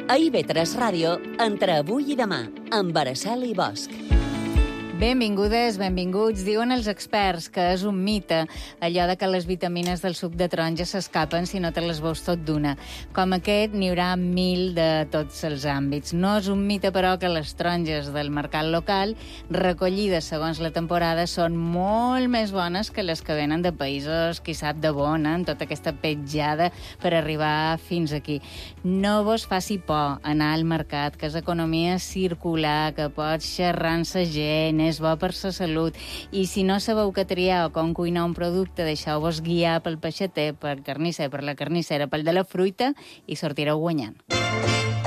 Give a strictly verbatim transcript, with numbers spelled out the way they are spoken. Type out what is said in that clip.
A I V tres Ràdio, entre avui i demà, amb Araceli Bosch. Benvingudes, benvinguts. Diuen els experts que és un mite allò de que les vitamines del suc de taronja s'escapen si no te les veus tot d'una. Com aquest, n'hi haurà mil de tots els àmbits. No és un mite, però, que les taronges del mercat local, recollides segons la temporada, són molt més bones que les que venen de països, qui sap de bon, eh? Amb tota aquesta petjada per arribar fins aquí. No vos faci por anar al mercat, que és economia circular, que pots xerrar amb sa gent, és bo per sa salut. I si no sabeu què triar o com cuinar un producte, deixeu-vos guiar pel peixater, pel carnisser, per la carnissera, pel de la fruita i sortireu guanyant.